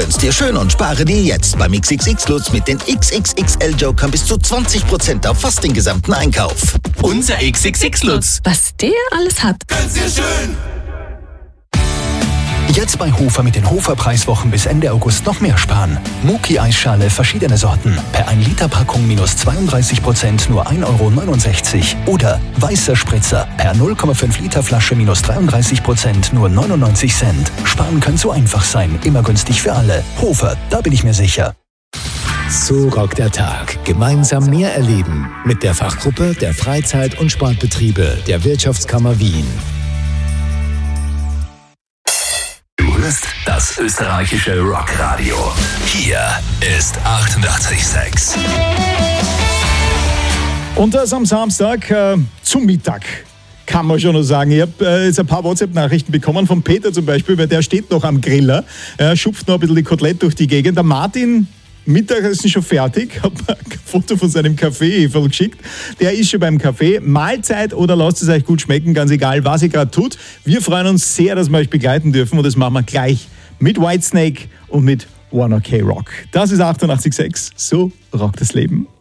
gönn's dir schön und spare dir jetzt beim XXX Lutz mit den XXXL Jokern bis zu 20% auf fast den gesamten Einkauf. Unser XXX Lutz. Was der alles hat. Gönn's dir schön. Jetzt bei Hofer mit den Hofer-Preiswochen bis Ende August noch mehr sparen. Muki-Eisschale verschiedene Sorten. Per 1 Liter Packung minus 32%, nur 1,69 €. Oder weißer Spritzer. Per 0,5 Liter Flasche minus 33%, nur 99 Cent. Sparen kann so einfach sein. Immer günstig für alle. Hofer, da bin ich mir sicher. So rockt der Tag. Gemeinsam mehr erleben. Mit der Fachgruppe der Freizeit- und Sportbetriebe der Wirtschaftskammer Wien. Das österreichische Rockradio. Hier ist 88,6. Und das am Samstag zum Mittag, kann man schon noch sagen. Ich habe jetzt ein paar WhatsApp-Nachrichten bekommen, von Peter zum Beispiel, weil der steht noch am Griller, schupft noch ein bisschen die Kotelette durch die Gegend. Der Martin, Mittagessen schon fertig, habe ein Foto von seinem Kaffee geschickt. Der ist schon beim Kaffee. Mahlzeit oder lasst es euch gut schmecken, ganz egal, was ihr gerade tut. Wir freuen uns sehr, dass wir euch begleiten dürfen und das machen wir gleich mit Whitesnake und mit 1OK Rock. Das ist 88,6. So rockt das Leben.